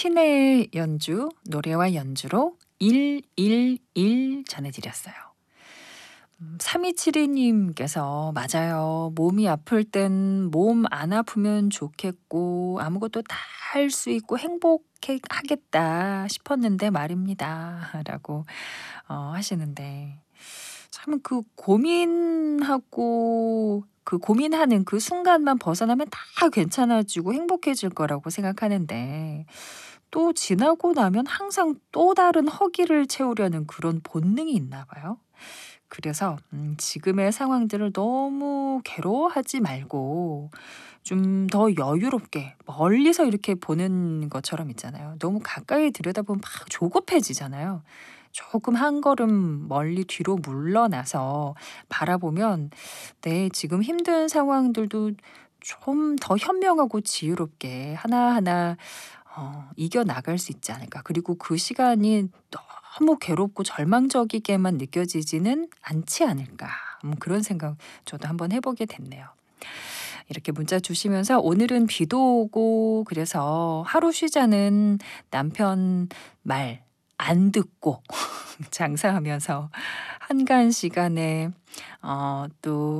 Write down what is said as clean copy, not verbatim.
신의 연주, 노래와 연주로 111 전해드렸어요. 3272님께서 맞아요. 몸이 아플 땐 몸 안 아프면 좋겠고 아무것도 다 할 수 있고 행복하겠다 싶었는데 말입니다. 라고 하시는데 참 그 고민하고 그 고민하는 그 순간만 벗어나면 다 괜찮아지고 행복해질 거라고 생각하는데 또 지나고 나면 항상 또 다른 허기를 채우려는 그런 본능이 있나 봐요. 그래서 지금의 상황들을 너무 괴로워하지 말고 좀 더 여유롭게 멀리서 이렇게 보는 것처럼 있잖아요. 너무 가까이 들여다보면 막 조급해지잖아요. 조금 한 걸음 멀리 뒤로 물러나서 바라보면 네, 지금 힘든 상황들도 좀 더 현명하고 지혜롭게 하나하나 이겨나갈 수 있지 않을까. 그리고 그 시간이 너무 괴롭고 절망적이게만 느껴지지는 않지 않을까. 그런 생각 저도 한번 해보게 됐네요. 이렇게 문자 주시면서 오늘은 비도 오고 그래서 하루 쉬자는 남편 말 안 듣고 장사하면서 한가한 시간에 또